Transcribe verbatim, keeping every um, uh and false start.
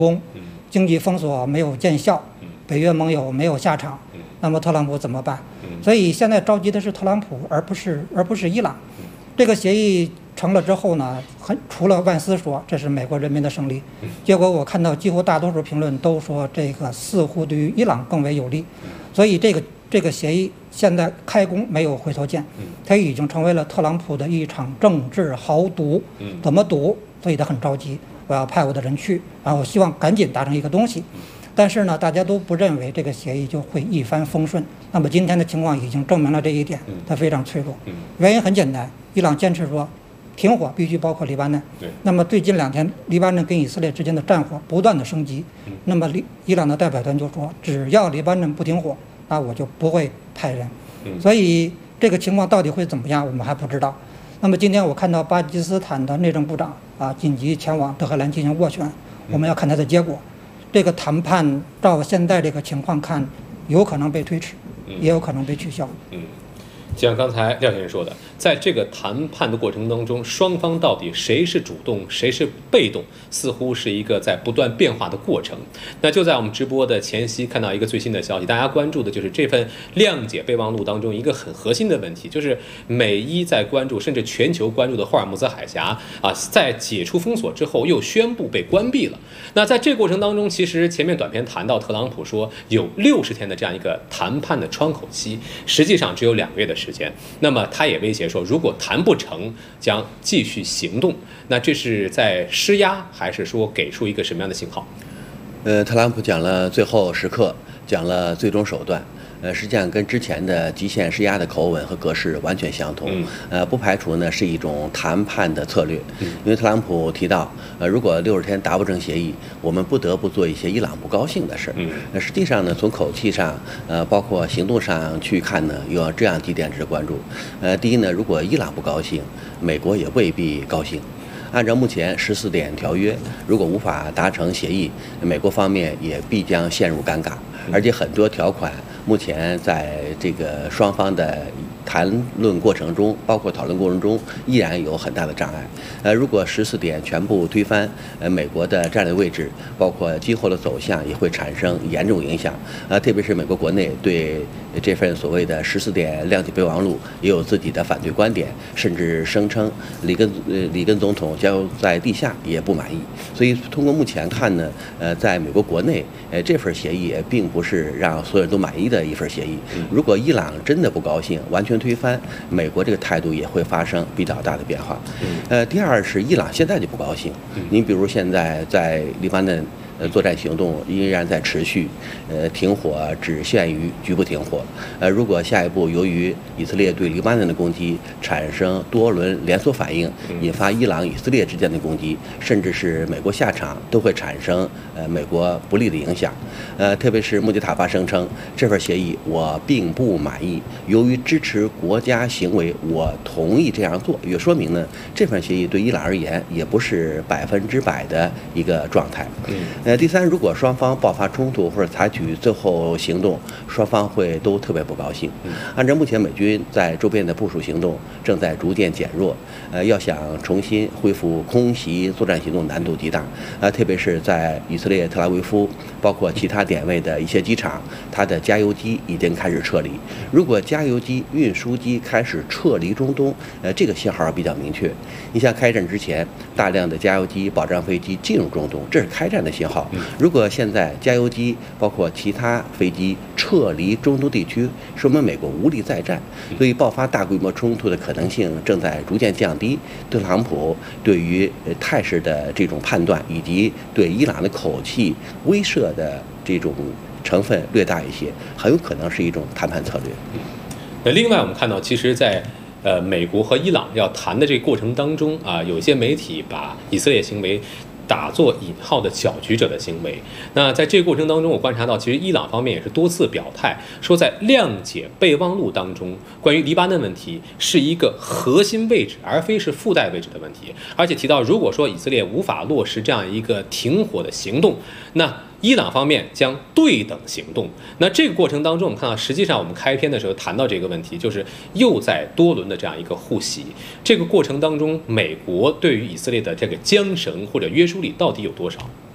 功，经济封锁没有见效，北约盟友没有下场，那么特朗普怎么办？所以现在着急的是特朗普，而不是而不是伊朗。这个协议成了之后呢，很除了万斯说这是美国人民的胜利，结果我看到几乎大多数评论都说这个似乎对于伊朗更为有利，所以这个这个协议现在开弓没有回头箭，它已经成为了特朗普的一场政治豪赌。怎么赌？所以他很着急，我要派我的人去，然后希望赶紧达成一个东西。但是呢，大家都不认为这个协议就会一帆风顺。那么今天的情况已经证明了这一点，它非常脆弱。原因很简单，伊朗坚持说停火必须包括黎巴嫩。那么最近两天，黎巴嫩跟以色列之间的战火不断的升级。那么伊朗的代表团就说，只要黎巴嫩不停火，那我就不会派人。所以这个情况到底会怎么样，我们还不知道。那么今天我看到巴基斯坦的内政部长啊紧急前往德黑兰进行斡旋，我们要看他的结果。这个谈判照现在这个情况看，有可能被推迟，也有可能被取消。 嗯，就像刚才廖先生说的，在这个谈判的过程当中，双方到底谁是主动，谁是被动，似乎是一个在不断变化的过程。那就在我们直播的前夕，看到一个最新的消息，大家关注的就是这份谅解备忘录当中一个很核心的问题，就是美伊在关注，甚至全球关注的霍尔木兹海峡啊，在解除封锁之后又宣布被关闭了。那在这个过程当中，其实前面短片谈到特朗普说有六十天的这样一个谈判的窗口期，实际上只有两个月的时间。那么他也威胁说，如果谈不成，将继续行动。那这是在施压，还是说给出一个什么样的信号？ 呃，特朗普讲了最后时刻，讲了最终手段。呃，实际上跟之前的极限施压的口吻和格式完全相同。嗯、呃，不排除呢是一种谈判的策略。嗯、因为特朗普提到，呃，如果六十天达不成协议，我们不得不做一些伊朗不高兴的事。嗯，那实际上呢，从口气上，呃，包括行动上去看呢，有这样几点值得关注。呃，第一呢，如果伊朗不高兴，美国也未必高兴。按照目前十四点条约，如果无法达成协议，美国方面也必将陷入尴尬，而且很多条款目前在这个双方的谈论过程中，包括讨论过程中，依然有很大的障碍。呃，如果十四点全部推翻，呃，美国的战略位置，包括今后的走向，也会产生严重影响。呃，特别是美国国内对这份所谓的十四点谅解备忘录也有自己的反对观点，甚至声称里根呃里根总统将在地下也不满意。所以通过目前看呢，呃，在美国国内，呃，这份协议并不是让所有人都满意的一份协议。如果伊朗真的不高兴，完全推翻，美国这个态度也会发生比较大的变化。呃，第二是伊朗现在就不高兴，您比如现在在黎巴嫩。呃，作战行动依然在持续，呃，停火只限于局部停火。呃，如果下一步由于以色列对黎巴嫩的攻击产生多轮连锁反应，引发伊朗、以色列之间的攻击，甚至是美国下场，都会产生呃美国不利的影响。呃，特别是穆迪塔巴声称这份协议我并不满意，由于支持国家行为，我同意这样做，也说明呢这份协议对伊朗而言也不是百分之百的一个状态。嗯。呃，第三，如果双方爆发冲突或者采取最后行动，双方会都特别不高兴。按照目前美军在周边的部署行动正在逐渐减弱，呃，要想重新恢复空袭作战行动难度极大。呃，特别是在以色列特拉维夫，包括其他点位的一些机场，它的加油机已经开始撤离。如果加油机、运输机开始撤离中东，呃，这个信号比较明确。你像开战之前，大量的加油机、保障飞机进入中东，这是开战的信号。如果现在加油机包括其他飞机撤离中东地区，说明美国无力再战，所以爆发大规模冲突的可能性正在逐渐降低。特朗普对于态势的这种判断，以及对伊朗的口气威慑的这种成分略大一些，很有可能是一种谈判策略。 那另外我们看到，其实在呃美国和伊朗要谈的这个过程当中啊，有一些媒体把以色列行为打作引号的搅局者的行为。那在这个过程当中，我观察到，其实伊朗方面也是多次表态，说在谅解备忘录当中，关于黎巴嫩问题是一个核心位置，而非是附带位置的问题。而且提到，如果说以色列无法落实这样一个停火的行动，那伊朗方面将对等行动。那这个过程当中，我们看到，实际上我们开篇的时候谈到这个问题，就是又在多轮的这样一个互袭。这个过程当中，美国对于以色列的这个缰绳或者约束力到底有多少？